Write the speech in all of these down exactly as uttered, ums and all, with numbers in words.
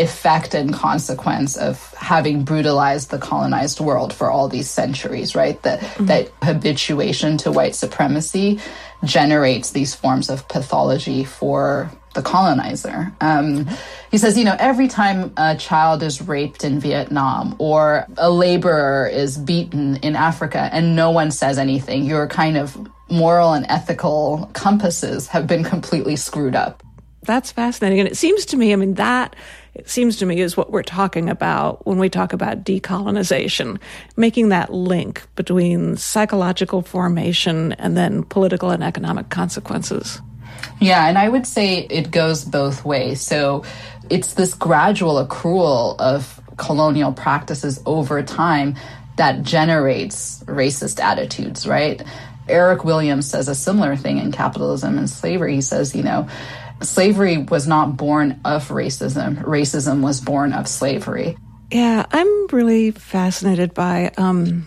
effect and consequence of having brutalized the colonized world for all these centuries, right? That mm-hmm. that habituation to white supremacy generates these forms of pathology for the colonizer. Um, he says, you know, every time a child is raped in Vietnam or a laborer is beaten in Africa and no one says anything, your kind of moral and ethical compasses have been completely screwed up. That's fascinating. And it seems to me, I mean, that, it seems to me, is what we're talking about when we talk about decolonization, making that link between psychological formation and then political and economic consequences. Yeah, and I would say it goes both ways. So it's this gradual accrual of colonial practices over time that generates racist attitudes, right? Eric Williams says a similar thing in Capitalism and Slavery. He says, you know, slavery was not born of racism. Racism was born of slavery. Yeah, I'm really fascinated by um,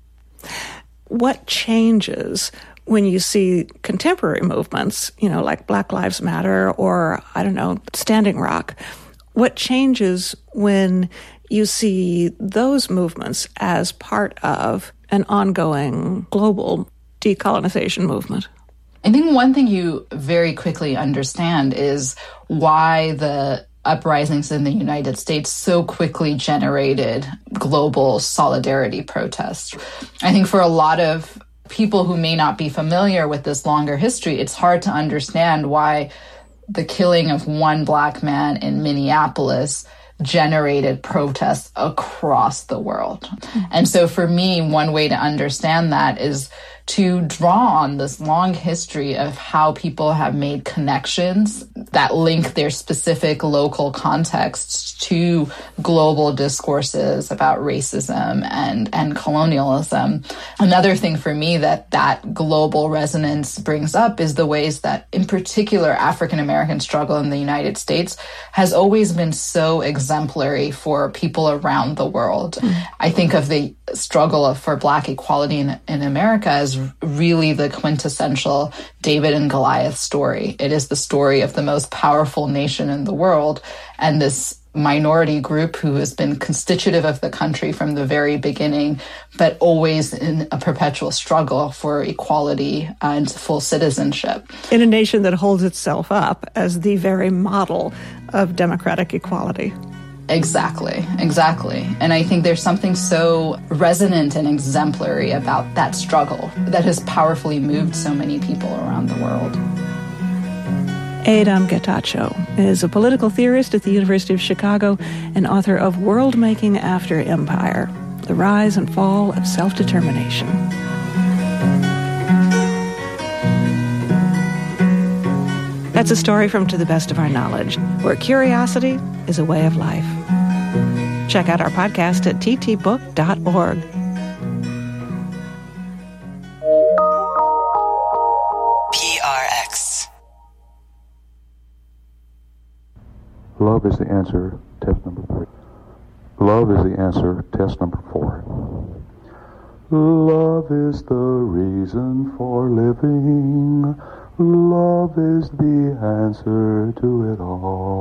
what changes when you see contemporary movements, you know, like Black Lives Matter or, I don't know, Standing Rock. What changes when you see those movements as part of an ongoing global decolonization movement? I think one thing you very quickly understand is why the uprisings in the United States so quickly generated global solidarity protests. I think for a lot of people who may not be familiar with this longer history, it's hard to understand why the killing of one Black man in Minneapolis generated protests across the world. Mm-hmm. And so for me, one way to understand that is to draw on this long history of how people have made connections that link their specific local contexts to global discourses about racism and, and colonialism. Another thing for me that that global resonance brings up is the ways that, in particular, African-American struggle in the United States has always been so exemplary for people around the world. Mm-hmm. I think of the struggle of, for Black equality in, in America as really the quintessential David and Goliath story. It is the story of the most powerful nation in the world and this minority group who has been constitutive of the country from the very beginning, but always in a perpetual struggle for equality and full citizenship. In a nation that holds itself up as the very model of democratic equality. Exactly, exactly. And I think there's something so resonant and exemplary about that struggle that has powerfully moved so many people around the world. Adom Getachew is a political theorist at the University of Chicago and author of World Making After Empire, The Rise and Fall of Self-Determination. That's a story from To the Best of Our Knowledge, where curiosity is a way of life. Check out our podcast at t t book dot org. P R X. Love is the answer, test number three. Love is the answer, test number four. Love is the reason for living. Love is the answer to it all.